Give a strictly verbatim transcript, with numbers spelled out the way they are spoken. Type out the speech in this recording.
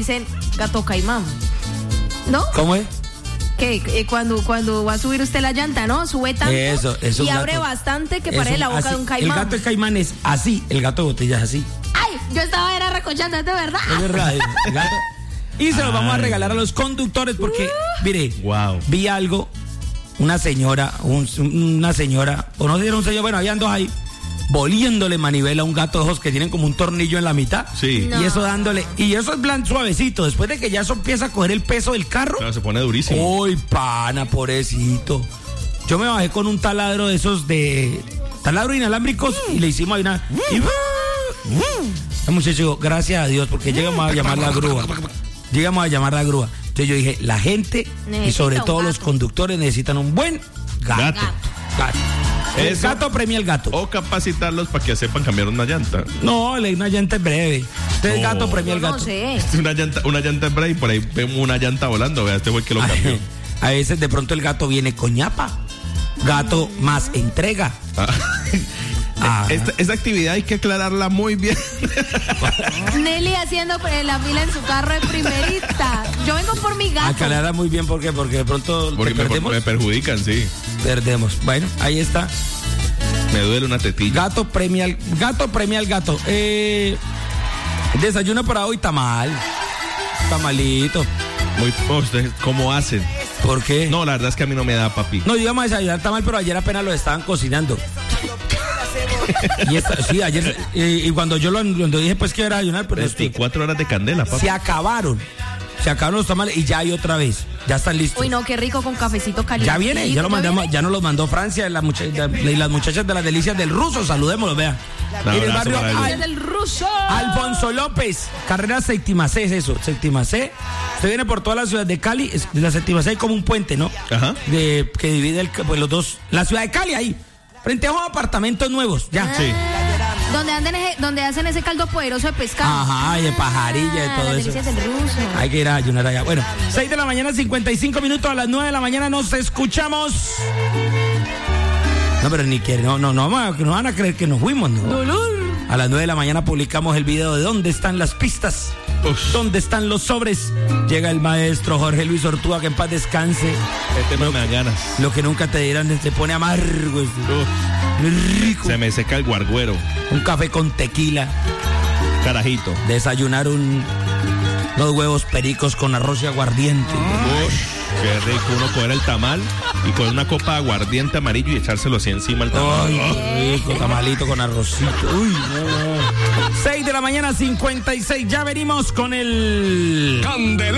dicen gato caimán, ¿no? ¿Cómo es? Que eh, cuando, cuando va a subir usted la llanta, ¿no? Sube tanto Eso, es un y abre gato. bastante que Es parece un- la boca así. de un caimán. El gato de caimán es así, el gato de botella es así. Ay, yo estaba era recochando, ¿es de verdad? Es verdad, el gato. Y se los vamos a regalar a los conductores porque, mire, Wow. vi algo, una señora, un- una señora, o no sé si era un señor, bueno, habían dos ahí, boliéndole manivela a un gato de esos que tienen como un tornillo en la mitad. Sí. No. Y eso dándole, y eso es plan suavecito, después de que ya eso empieza a coger el peso del carro. Claro, se pone durísimo. Uy, pana, pobrecito. Yo me bajé con un taladro de esos de taladro inalámbricos y le hicimos ahí una. Y, el muchacho dijo, gracias a Dios, porque llegamos a llamar la grúa. Llegamos a llamar la grúa. Entonces yo dije, la gente y Necesita sobre un todo gato. los conductores necesitan un buen gato. Gato. Gato. El Eso. gato premia el gato. O capacitarlos para que sepan cambiar una llanta. No, le una llanta es breve. Entonces el No. gato premia Yo el no gato. sé. Es una llanta, una llanta en break y por ahí vemos una llanta volando. Vea, este fue el que lo cambió. A veces de pronto el gato viene con ñapa. Gato más entrega. Ah. Ah. Esta, esta actividad hay que aclararla muy bien. Nelly haciendo eh, la fila en su carro de primerita. Yo vengo por mi gato. Aclararla muy bien porque porque de pronto Porque te me, perdemos. me perjudican, sí. Perdemos. Bueno, ahí está. Me duele una tetilla. Gato premia al gato premia al gato. Eh, desayuno para hoy tamal. Tamalito. Muy, oh, ¿ustedes ¿Cómo hacen? ¿Por qué? No, la verdad es que a mí no me da, papi. No, íbamos a desayunar tamal, pero ayer apenas lo estaban cocinando. Y esta, sí, ayer y, y cuando yo lo cuando dije pues que iba a desayunar, pero esto- veinticuatro horas de candela, papi. se acabaron. Se acabaron los tamales y ya hay otra vez. Ya están listos. Uy, no, qué rico con cafecito caliente. Ya viene, ya lo mandamos, ya nos los mandó Francia, la mucha- la- y las muchachas de las delicias del ruso, saludémoslos, vean. Un En el abrazo barrio para ellos. Al- Es del ruso. Alfonso López, carrera séptima C, es eso, séptima C. Usted viene por toda la ciudad de Cali, es- la séptima C hay como un puente, ¿no? Ajá. De, que divide el, pues, los dos, la ciudad de Cali ahí, frente a unos apartamentos nuevos, ya. Sí. Donde, anden ese- donde hacen ese caldo poderoso de pescado. Ajá, y de pajarilla y Ah, todo las eso. delicias del ruso. Hay que ir a ayunar allá. Bueno, seis de la mañana, cincuenta y cinco minutos, a las nueve de la mañana nos escuchamos. No, pero ni quieren, no, no, no, vamos a- no van a creer que nos fuimos, ¿no? A las nueve de la mañana publicamos el video de dónde están las pistas, Uf. dónde están los sobres. Llega el maestro Jorge Luis Ortúa, que en paz descanse. Este no me da ganas. Lo que nunca te dirán se pone amargo, es Uf, rico. se me seca el guarguero. Un café con tequila, Carajito. desayunar un, unos huevos pericos con arroz y aguardiente. Uf, qué rico uno coger el tamal y con una copa de aguardiente amarillo y echárselo así encima al tamal. Ay, qué rico, tamalito con arrocito. Uy, no. seis de la mañana, cincuenta y seis. Ya venimos con el Candela.